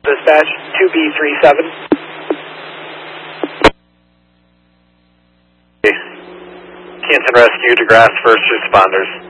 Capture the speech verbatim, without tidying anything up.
Dispatch, two B three seven. Canton Rescue, DeGrasse first responders.